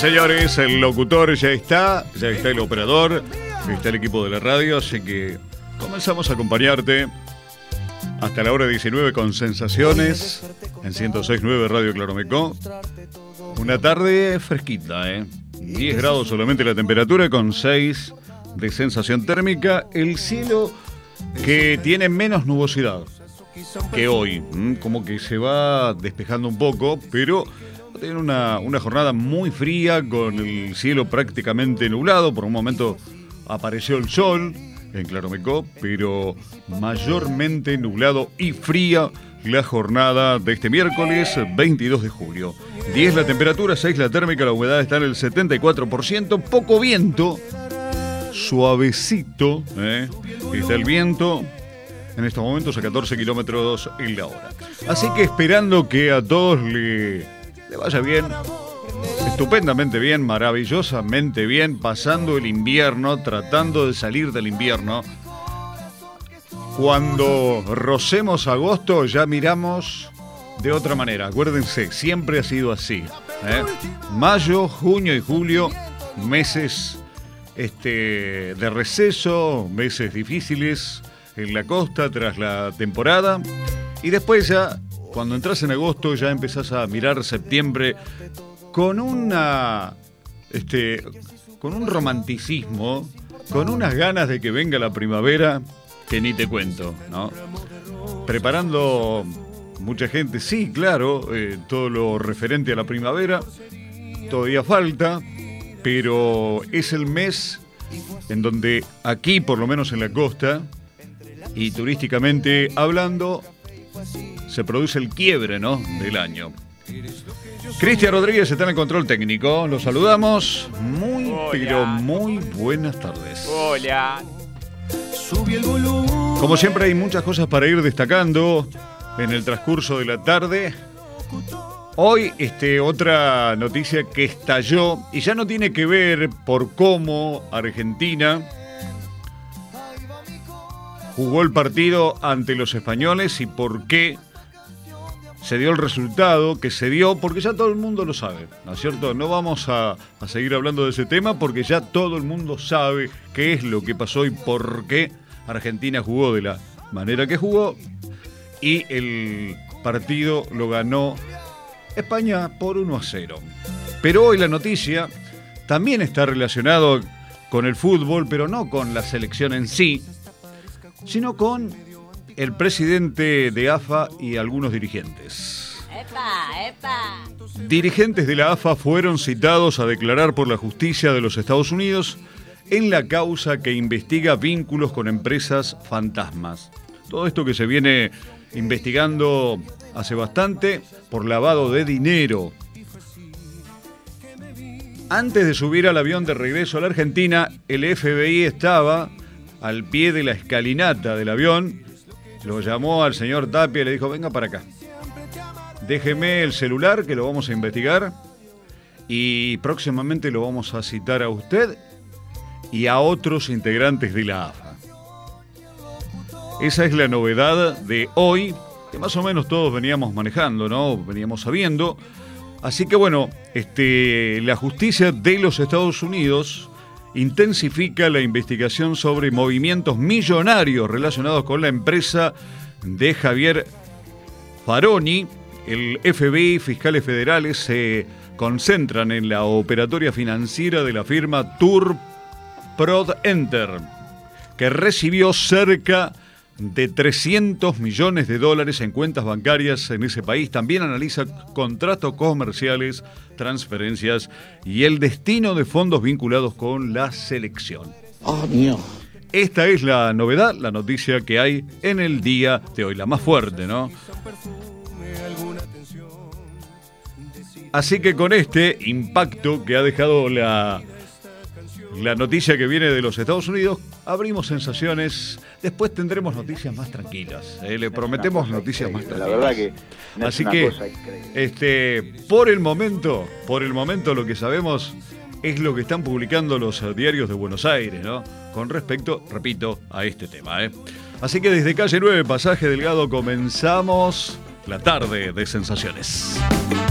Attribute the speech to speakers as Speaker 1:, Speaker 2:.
Speaker 1: señores, el locutor ya está el operador, está el equipo de la radio, así que comenzamos a acompañarte hasta la hora 19 con Sensaciones en 106.9 Radio Claromecó. Una tarde fresquita, 10 grados solamente la temperatura con 6 de sensación térmica. El cielo que tiene menos nubosidad que hoy, como que se va despejando un poco, pero tiene una jornada muy fría con el cielo prácticamente nublado. Por un momento apareció el sol en Claromecó, pero mayormente nublado y fría la jornada de este miércoles 22 de julio. 10 la temperatura, 6 la térmica, la humedad está en el 74%, poco viento, suavecito, está el viento en estos momentos a 14 kilómetros en la hora. Así que esperando que a todos le vaya bien, estupendamente bien, maravillosamente bien, pasando el invierno, tratando de salir del invierno. Cuando rocemos agosto ya miramos de otra manera. Acuérdense, siempre ha sido así, Mayo, junio y julio, meses de receso, meses difíciles en la costa tras la temporada. Y después ya, cuando entras en agosto, ya empezás a mirar septiembre con un romanticismo, con unas ganas de que venga la primavera que ni te cuento, ¿no? Preparando mucha gente, sí, claro, todo lo referente a la primavera, todavía falta, pero es el mes en donde aquí, por lo menos en la costa, y turísticamente hablando, se produce el quiebre, ¿no?, del año. Cristian Rodríguez está en el control técnico. Los saludamos. Pero muy buenas tardes.
Speaker 2: Hola.
Speaker 1: Como siempre hay muchas cosas para ir destacando en el transcurso de la tarde. Hoy otra noticia que estalló y ya no tiene que ver por cómo Argentina jugó el partido ante los españoles y por qué se dio el resultado que se dio, porque ya todo el mundo lo sabe, ¿no es cierto? No vamos a seguir hablando de ese tema porque ya todo el mundo sabe qué es lo que pasó y por qué Argentina jugó de la manera que jugó y el partido lo ganó España por 1-0. Pero hoy la noticia también está relacionado con el fútbol, pero no con la selección en sí, sino con el presidente de AFA y algunos dirigentes. ¡Epa! Dirigentes de la AFA fueron citados a declarar por la justicia de los Estados Unidos en la causa que investiga vínculos con empresas fantasmas. Todo esto que se viene investigando hace bastante por lavado de dinero. Antes de subir al avión de regreso a la Argentina, el FBI estaba al pie de la escalinata del avión. Lo llamó al señor Tapia y le dijo: venga para acá, déjeme el celular que lo vamos a investigar y próximamente lo vamos a citar a usted y a otros integrantes de la AFA. Esa es la novedad de hoy, que más o menos todos veníamos manejando, ¿no? Veníamos sabiendo. Así que bueno, la justicia de los Estados Unidos intensifica la investigación sobre movimientos millonarios relacionados con la empresa de Javier Faroni. El FBI, fiscales federales se concentran en la operatoria financiera de la firma Tour Prod Enter, que recibió cerca de 300 millones de dólares en cuentas bancarias en ese país. También analiza contratos comerciales, transferencias y el destino de fondos vinculados con la selección. ¡Oh, mío! Esta es la novedad, la noticia que hay en el día de hoy, la más fuerte, ¿no? Así que con este impacto que ha dejado la noticia que viene de los Estados Unidos, abrimos Sensaciones. Después tendremos noticias más tranquilas. Le prometemos noticias más tranquilas.
Speaker 3: La verdad que
Speaker 1: así que por el momento lo que sabemos es lo que están publicando los diarios de Buenos Aires, ¿no? Con respecto, repito, a este tema, Así que desde calle 9, Pasaje Delgado, comenzamos la tarde de Sensaciones.